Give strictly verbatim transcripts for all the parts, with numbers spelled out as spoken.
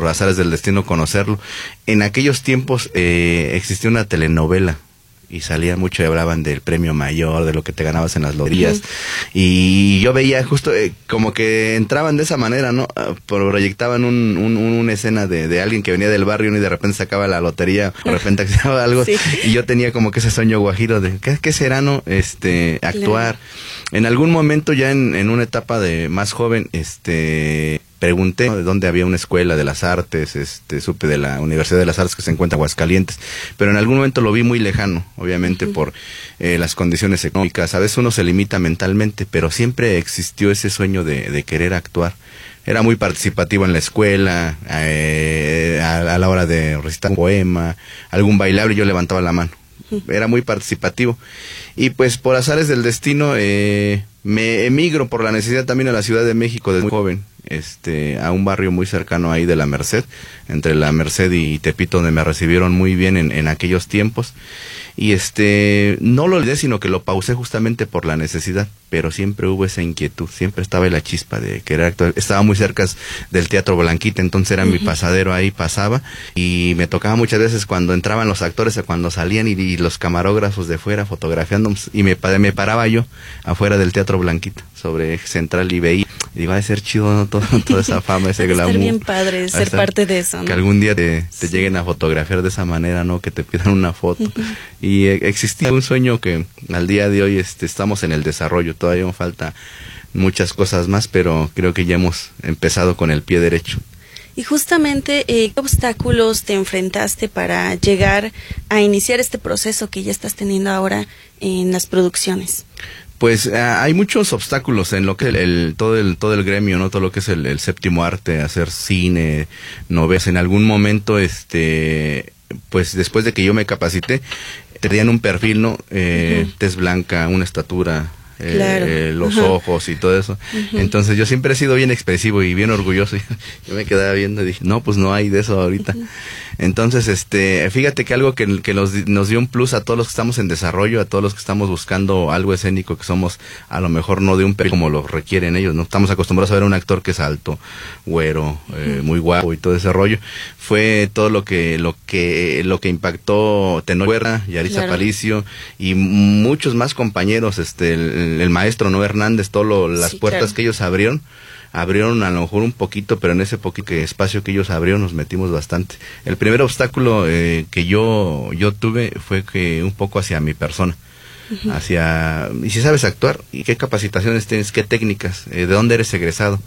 por azares del destino conocerlo. En aquellos tiempos eh, existía una telenovela y salía mucho y hablaban del premio mayor, de lo que te ganabas en las loterías. Uh-huh. Y yo veía justo eh, como que entraban de esa manera, ¿no? Proyectaban un, un, una escena de, de alguien que venía del barrio, ¿no? Y de repente sacaba la lotería, de repente accionaba algo. Sí. Y yo tenía como que ese sueño guajiro de, ¿qué, qué será, no? Este, actuar. Claro. En algún momento ya en, en una etapa de más joven, este... pregunté, ¿no?, de dónde había una escuela de las artes, este, supe de la Universidad de las Artes que se encuentra en Aguascalientes, pero en algún momento lo vi muy lejano, obviamente uh-huh. por eh, las condiciones económicas. A veces uno se limita mentalmente, pero siempre existió ese sueño de, de querer actuar. Era muy participativo en la escuela, eh, a, a la hora de recitar un poema, algún bailable, yo levantaba la mano. Uh-huh. Era muy participativo. Y pues por azares del destino eh, me emigro por la necesidad también a la Ciudad de México desde muy joven. Este, a un barrio muy cercano ahí de La Merced, entre La Merced y Tepito, donde me recibieron muy bien en, en aquellos tiempos. Y este, no lo olvidé, sino que lo pausé justamente por la necesidad, pero siempre hubo esa inquietud, siempre estaba la chispa de querer actuar. Estaba muy cerca del Teatro Blanquita, entonces era uh-huh. mi pasadero, ahí pasaba, y me tocaba muchas veces cuando entraban los actores, cuando salían y, y los camarógrafos de fuera fotografiando, y me, me paraba yo afuera del Teatro Blanquita, sobre Eje Central, y veía, y digo, va a ser chido, ¿no? Todo, toda esa fama, ese glamour. Estar bien padre ser estar, parte de eso, ¿no? Que algún día te, te sí. lleguen a fotografiar de esa manera, ¿no? Que te pidan una foto. Uh-huh. Y eh, existía un sueño que al día de hoy este, estamos en el desarrollo. Todavía nos falta muchas cosas más, pero creo que ya hemos empezado con el pie derecho. Y justamente, eh, ¿qué obstáculos te enfrentaste para llegar a iniciar este proceso que ya estás teniendo ahora en las producciones? Pues uh, hay muchos obstáculos en lo que el, el todo el todo el gremio, no todo lo que es el, el séptimo arte, hacer cine, novelas. En algún momento, este, pues después de que yo me capacité, tenían un perfil, no, eh, uh-huh. tez blanca, una estatura. Eh, claro. eh, los uh-huh. ojos y todo eso. Uh-huh. Entonces yo siempre he sido bien expresivo y bien orgulloso. Yo me quedaba viendo y dije, no, pues no hay de eso ahorita. Uh-huh. Entonces, este, fíjate que algo que, que nos, nos dio un plus a todos los que estamos en desarrollo, a todos los que estamos buscando algo escénico, que somos a lo mejor no de un perfil como lo requieren ellos, no estamos acostumbrados a ver a un actor que es alto, güero, eh, muy guapo y todo ese rollo. Fue todo lo que lo que lo que impactó Tenor Guerra, Yaritza claro. Aparicio y muchos más compañeros, este el, el maestro Noé Hernández, todas las sí, puertas claro. que ellos abrieron. Abrieron a lo mejor un poquito, pero en ese poquito espacio que ellos abrieron nos metimos bastante. El primer obstáculo eh, que yo yo tuve fue que un poco hacia mi persona, uh-huh. hacia, y si sabes actuar, y qué capacitaciones tienes, qué técnicas, eh, de dónde eres egresado.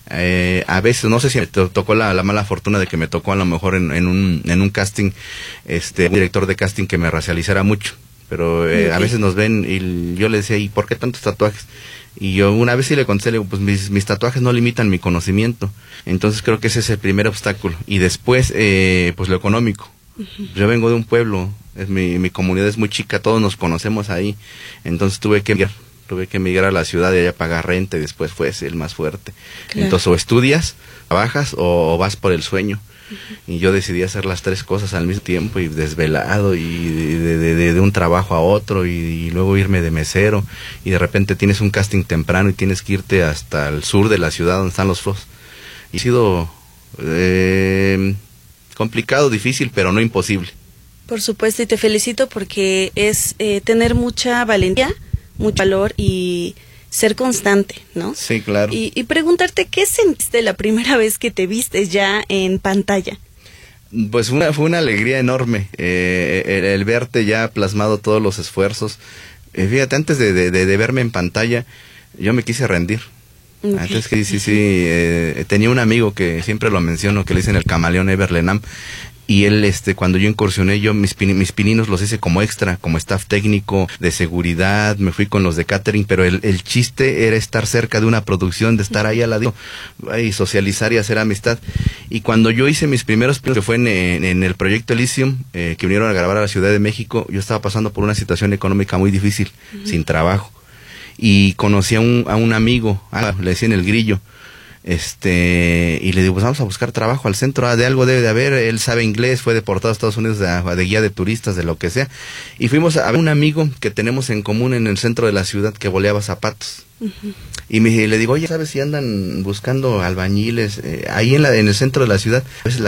Eh, a veces, no sé si me tocó la, la mala fortuna de que me tocó a lo mejor en, en un en un casting, este, un director de casting que me racializara mucho, pero eh, okay. a veces nos ven y yo le decía, ¿y por qué tantos tatuajes? Y yo una vez sí le contesté, le digo, pues mis, mis tatuajes no limitan mi conocimiento. Entonces creo que ese es el primer obstáculo. Y después, eh, pues lo económico. Uh-huh. Yo vengo de un pueblo, es mi, mi comunidad es muy chica, todos nos conocemos ahí. Entonces tuve que emigrar, tuve que emigrar a la ciudad y allá pagar renta y después fue el más fuerte. Claro. Entonces o estudias, trabajas o, o vas por el sueño. Y yo decidí hacer las tres cosas al mismo tiempo y desvelado y de, de, de, de un trabajo a otro y, y luego irme de mesero y de repente tienes un casting temprano y tienes que irte hasta el sur de la ciudad donde están los flows. Y ha sido eh, complicado, difícil, pero no imposible. Por supuesto, y te felicito porque es eh, tener mucha valentía, mucho valor y ser constante, ¿no? Sí, claro. Y, y preguntarte, ¿qué sentiste la primera vez que te viste ya en pantalla? Pues una, fue una alegría enorme, eh, el, el verte ya plasmado todos los esfuerzos. Eh, fíjate, antes de, de, de verme en pantalla, yo me quise rendir. Okay. Antes que sí, sí, eh, tenía un amigo que siempre lo menciono, que le dicen el camaleón Ever Lenam. Y él, este, cuando yo incursioné, yo mis, pin, mis pininos los hice como extra, como staff técnico, de seguridad, me fui con los de catering, pero el, el chiste era estar cerca de una producción, de estar ahí al lado, y socializar y hacer amistad. Y cuando yo hice mis primeros pininos, que fue en, en, en el proyecto Elysium, eh, que vinieron a grabar a la Ciudad de México, yo estaba pasando por una situación económica muy difícil, uh-huh. sin trabajo. Y conocí a un, a un amigo, ah, le decían el Grillo. Este, y le digo, pues vamos a buscar trabajo al centro, ah, de algo debe de haber, él sabe inglés, fue deportado a Estados Unidos de, de guía de turistas, de lo que sea, y fuimos a ver un amigo que tenemos en común en el centro de la ciudad que boleaba zapatos, uh-huh. y me, le digo, oye, ¿sabes si andan buscando albañiles eh, ahí en la en el centro de la ciudad? Pues la